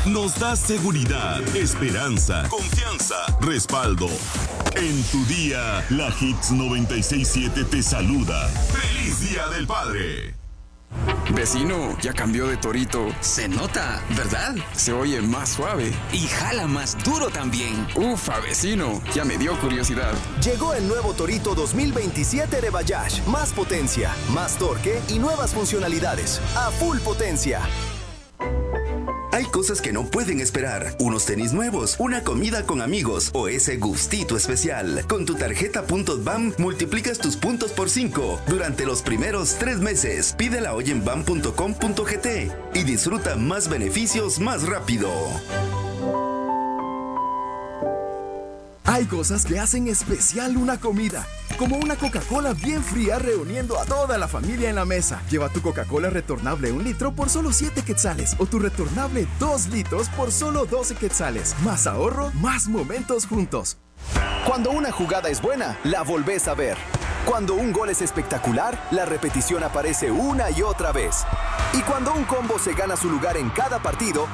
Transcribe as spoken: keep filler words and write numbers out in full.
nos da seguridad, esperanza, confianza, respaldo. En tu día, la Hits noventa y seis punto siete te saluda. ¡Feliz Día del Padre! Vecino, ya cambió de torito. Se nota, ¿verdad? Se oye más suave. Y jala más duro también. Ufa, vecino, ya me dio curiosidad. Llegó el nuevo Torito dos mil veintisiete de Bayash. Más potencia, más torque y nuevas funcionalidades. A full potencia. Hay cosas que no pueden esperar. Unos tenis nuevos, una comida con amigos o ese gustito especial. Con tu tarjeta Puntos B A M multiplicas tus puntos por cinco durante los primeros tres meses. Pídela hoy en bam punto com punto gt y disfruta más beneficios más rápido. Hay cosas que hacen especial una comida, como una Coca-Cola bien fría reuniendo a toda la familia en la mesa. Lleva tu Coca-Cola retornable un litro por solo siete quetzales o tu retornable dos litros por solo doce quetzales. Más ahorro, más momentos juntos. Cuando una jugada es buena, la volvés a ver. Cuando un gol es espectacular, la repetición aparece una y otra vez. Y cuando un combo se gana su lugar en cada partido,